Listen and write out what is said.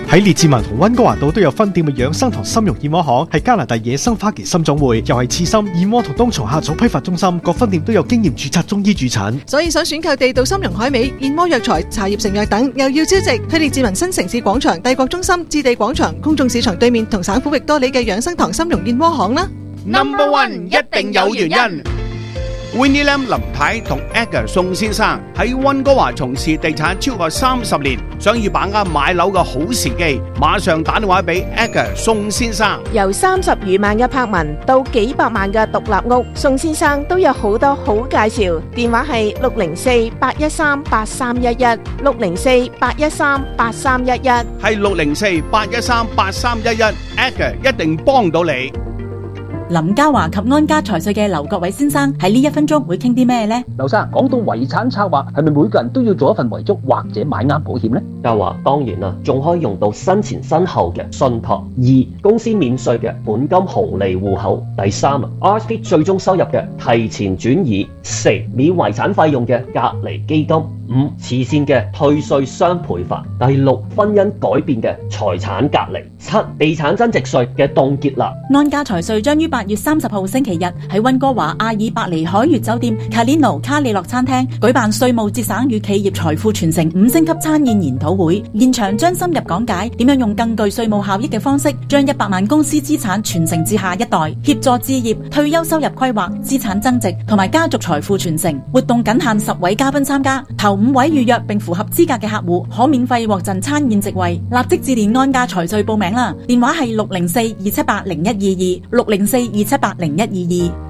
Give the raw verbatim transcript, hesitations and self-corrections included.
喺列治文同溫哥華島都有分店嘅養生堂參茸燕窩行，係加拿大野生花旗參種會，又係刺參、燕窩同冬蟲夏草批發中心，各分店都有經驗註冊中醫駐診。 所以想選購地道參茸海味、燕窩藥材、茶葉成藥等，又要招值，去列治文新城市廣場、帝國中心、置地廣場、公眾市場對面同省府域多里嘅養生堂參茸燕窩行啦。 Number one 一定有原因。Winnie Lam 林太同 Edgar 宋先生喺溫哥華從事地產超過三十年，想要把握買樓嘅好時機，馬上打電話俾 Edgar 宋先生。 由三十餘萬嘅柏文到幾百萬嘅獨立屋，宋先生都有好多好介紹。電話係六零四八一三八三一一，六零四八一三八三一一， 係六零四八一三八三一一 ，Edgar 一定幫到你。 林嘉華及安家財稅嘅劉國偉先生喺呢一分鐘會傾啲咩呢？ 劉生，講到遺產策劃，係咪每個人都要做一份遺囑或者買啱保險呢？ 嘉華當然啦，仲可以用到生前身後嘅信託。二、公司免稅嘅本金紅利戶口。第三啊 ，R S P 最終收入嘅提前轉移。四、免遺產費用嘅隔離基金。五、慈善嘅退稅雙倍法。第六、婚姻改變嘅財產隔離。七、地產增值稅嘅凍結啦。 安家財稅將於八月三十號星期日喺溫哥華阿爾伯尼海悅酒店 Calino 卡里諾餐廳舉辦稅務節省與企業財富傳承五星級餐宴研討會，現場將深入講解點樣用更具稅務效益嘅方式，將一百萬公司資產傳承至下一代，協助置業、退休收入規劃、資產增值同埋家族財富傳承。活動僅限十位嘉賓參加，頭五位預約並符合資格嘅客戶可免費獲贈餐宴席位。立即致電安家財稅報名啦，電話係六零四二七八零一二二六零四二七八零一二二。